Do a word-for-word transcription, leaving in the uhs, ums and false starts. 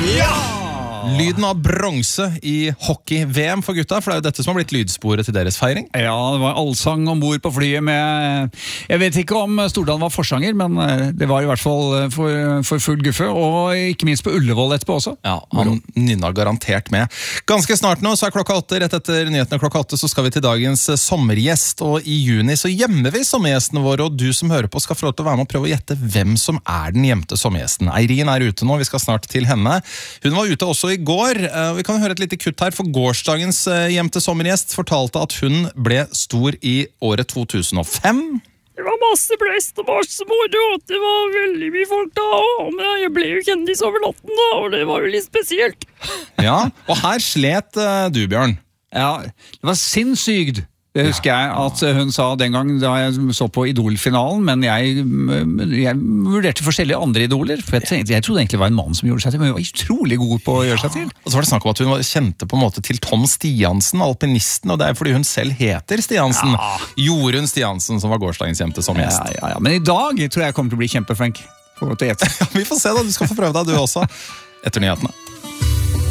Ja! Lyden av bronse i hockey-V M for gutta, for det er jo dette som har blitt lydsporet til deres feiring. Ja, det var allsang ombord på flyet med, jeg vet ikke om Stordalen var forsanger, men det var i hvert fall for, for full guffe, og ikke minst på Ullevål etterpå også. Ja, han nynna garantert med. Ganske snart nå, så er klokka åtte, rett etter nyhetene klokka åtte, så skal vi til dagens sommergjest, og i juni så gjemmer vi sommergjestene våre, og du som hører på skal få lov til å være med og prøve å gjette hvem som er den gjemte sommergjesten. Eirin er ute nå, vi skal snart til henne. Hun var ute også i går. Vi kan høre et lite kutt her, for gårsdagens gjemte sommergjest fortalte at hun ble stor i året to tusen og fem. Det var masse blest og masse moro, og det var veldig mye folk da også, men jeg ble jo kjendis over natten da, og det var jo litt spesielt. Ja, og her slet du, Bjørn. Ja, det var sinnssykt. Det husker jeg at hun sa den gang da jeg så på Idol-finalen, men jeg, jeg vurderte forskjellige andre idoler, for jeg, tenkte, jeg trodde egentlig det var en mann som gjorde seg til, men hun var utrolig god på å gjøre seg til. Og så var det snakk om at hun kjente på en måte til Tom Stiansen, alpinisten, og det er fordi hun selv heter Stiansen. Ja. Jorunn Stiansen, som var gårsdagens gjemte som gjest. Ja, ja, ja, men i dag tror jeg jeg kommer til å bli kjempeflink. Ja, vi får se da, du skal få prøve deg du også, etter nyhetene.